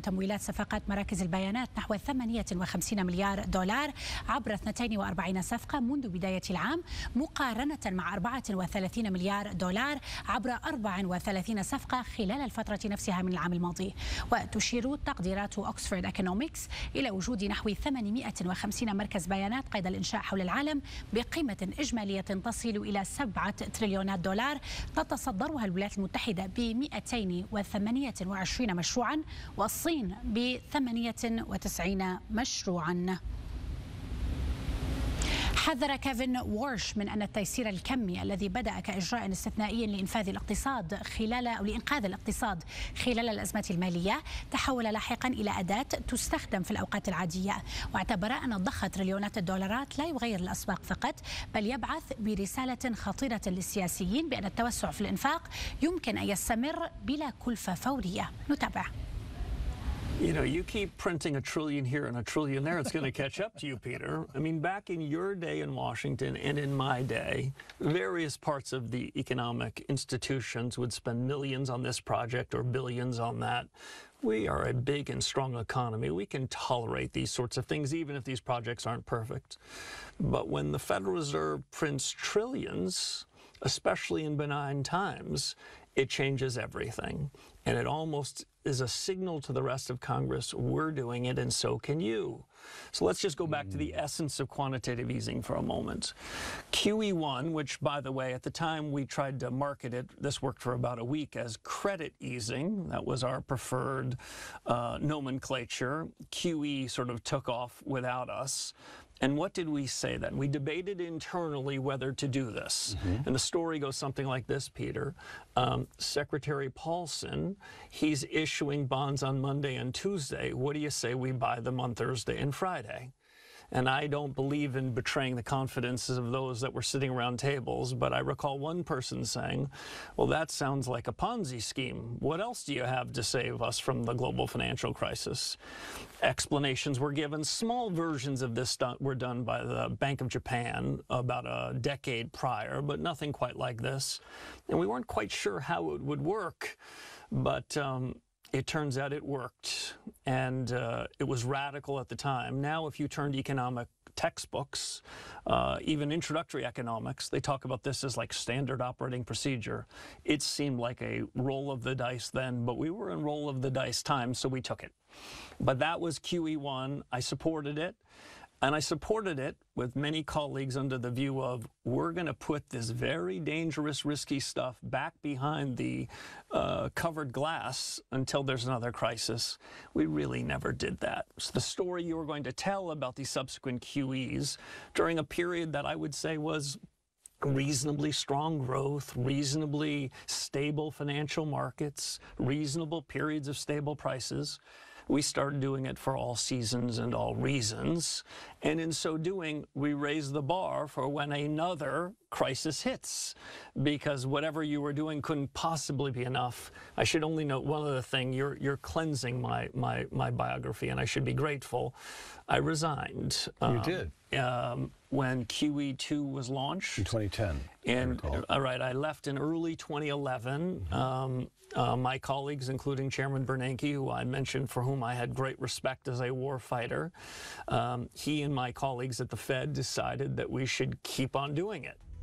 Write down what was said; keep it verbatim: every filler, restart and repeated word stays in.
تمويلات صفقات مراكز البيانات نحو ثمانية وخمسين مليار دولار عبر اثنتين وأربعين صفقة منذ بداية العام، مقارنة مع أربعة وثلاثين مليار دولار عبر أربع وثلاثين صفقة خلال الفترة نفسها من العام الماضي. وتشير تقديرات أكسفورد إيكونومكس إلى وجود نحو ثمانمائة وخمسين مركز بيانات قيد الإنشاء حول العالم بقيمة إجمالية تصل إلى سبعة تريليونات دولار، تتصدرها الولايات المتحدة ب مئتين وثمانية وعشرين مشروعا والصين ب ثمانية وتسعين مشروعا. حذر كيفن وورش من أن التيسير الكمي الذي بدأ كإجراء استثنائي لإنفاذ الاقتصاد خلال أو لإنقاذ الاقتصاد خلال الأزمة المالية تحول لاحقا إلى أداة تستخدم في الأوقات العادية، واعتبر أن ضخ تريليونات الدولارات لا يغير الأسواق فقط، بل يبعث برسالة خطيرة للسياسيين بأن التوسع في الإنفاق يمكن أن يستمر بلا كلفة فورية. نتابع. You know, you keep printing a trillion here and a trillion there, it's going to catch up to you, Peter. I mean, back in your day in Washington and in my day, various parts of the economic institutions would spend millions on this project or billions on that. We are a big and strong economy. We can tolerate these sorts of things, even if these projects aren't perfect. But when the Federal Reserve prints trillions, especially in benign times, it changes everything. And it almost is a signal to the rest of Congress, we're doing it and so can you. So let's just go back to the essence of quantitative easing for a moment. Q E one, which, by the way, at the time we tried to market it, this worked for about a week as credit easing. That was our preferred uh, nomenclature. Q E sort of took off without us. And what did we say then? We debated internally whether to do this. Mm-hmm. And the story goes something like this, Peter. Um, Secretary Paulson, he's issuing bonds on Monday and Tuesday. What do you say we buy them on Thursday and Friday? And I don't believe in betraying the confidences of those that were sitting around tables, but I recall one person saying, well, that sounds like a Ponzi scheme. What else do you have to save us from the global financial crisis? Explanations were given. Small versions of this were done by the Bank of Japan about a decade prior, but nothing quite like this. And we weren't quite sure how it would work, but um, it turns out it worked, and uh, it was radical at the time. Now, if you turn to economic textbooks, uh, even introductory economics, they talk about this as like standard operating procedure. It seemed like a roll of the dice then, but we were in roll of the dice time, so we took it. But that was Q E one. I supported it. And I supported it with many colleagues under the view of, we're going to put this very dangerous, risky stuff back behind the uh, covered glass until there's another crisis. We really never did that. So the story you were going to tell about the subsequent Q Es during a period that I would say was reasonably strong growth, reasonably stable financial markets, reasonable periods of stable prices. We started doing it for all seasons and all reasons. And in so doing, we raised the bar for when another crisis hits, because whatever you were doing couldn't possibly be enough. I should only note one other thing. You're, you're cleansing my, my, my biography, and I should be grateful. I resigned. You um, did? Um, when Q E two was launched. In twenty ten. And, all right, I left in early twenty eleven. Mm-hmm. um, uh, my colleagues, including Chairman Bernanke, who I mentioned, for whom I had great respect as a war fighter, um, he and my colleagues at the Fed decided that we should keep on doing it.